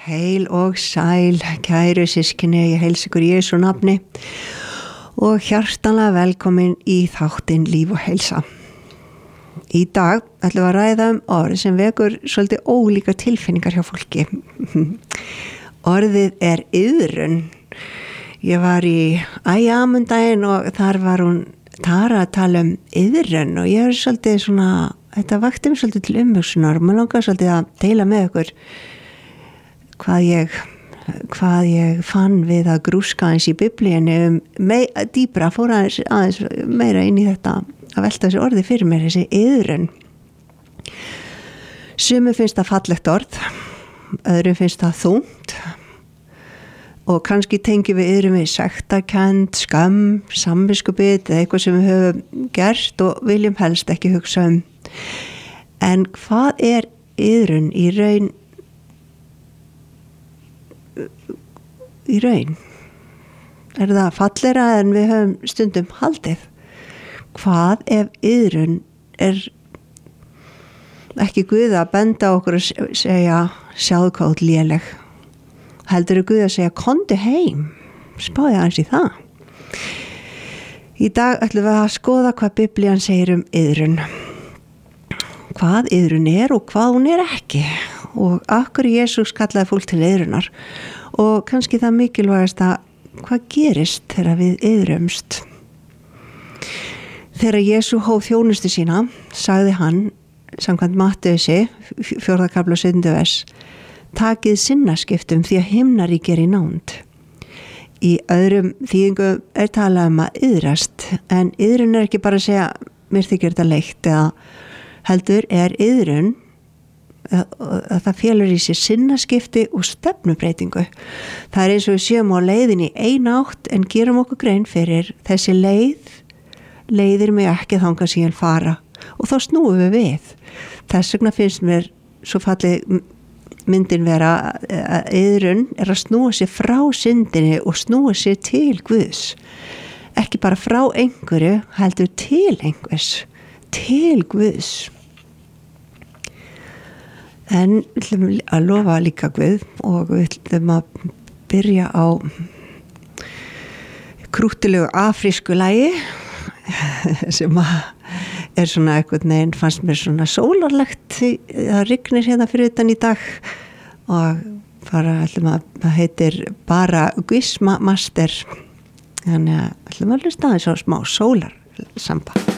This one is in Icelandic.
Heil og sæl, kæru systkini, ég heils ykkur í Jesú nafni og hjartanlega velkomin í þáttinn Líf og heilsa. Í dag ætlum við að ræða orð sem vekur svolítið ólíka tilfinningar hjá fólki. Orðið er iðrun. Ég var í Æjamundaginn og þar var hún Tara að tala iðrun og ég er svolítið svona, þetta vakti mig svolítið til umhugsunar og maður langar svolítið að deila með ykkur hvað ég fann við að grúska eins í biblíunni dýpra, fór aðeins meira inn í þetta að velta þessi orði fyrir mér, þessi iðrun. Sumum finnst það fallegt orð, öðrum finnst það þungt og kannski tengjum við iðrun við sektarkennd, skam, samviskubit eða eitthvað sem við höfum gert og viljum helst ekki hugsa En hvað er iðrun í raun? Er það fallera en við höfum stundum haldið? Hvað ef iðrun er ekki Guð að benda okkur að segja sjáðu hvað út léleg? Heldur Guð að segja komdu heim? Spáði aðeins í það. Í dag ætlum við að skoða hvað Biblían segir iðrun. Hvað iðrun er og hvað hún er ekki og af hverju Jesús kallaði fólk til iðrunar og kannski það mikilvægast að hvað gerist þegar við iðrumst. Þegar Jesú hóf þjónustu sína sagði hann samkvæmt Matteusi 4. kafla 17. vers takið sinnaskiptum því að himnaríki er í nánd. Í öðrum þýðingum er talað að iðrast en iðrun er ekki bara að segja mér þykir þetta leitt eða heldur er iðrun að það félur í sér sinnaskipti og stefnubreitingu. Það er eins og við séum á leiðin í eina átt en gerum okkur grein fyrir þessi leiðir mig ekki þangað síðan fara og þá snúum við. Þess vegna finnst mér svo fallið myndin vera að iðrun er að snúa sér frá syndinni og snúa sér til Guðs. Ekki bara frá einhverju, heldur til einhvers, til Guðs. En við ætlum að lofa líka Guð og við ætlum að byrja á krúttilegu afrísku lagi sem er svona einhvern veginn fannst mér svona sólarlegt það rignir hérna fyrir utan í dag og bara ætlum að það heitir bara Guisma Master þannig að ætlum að hlusta aðeins á smá sólarsamba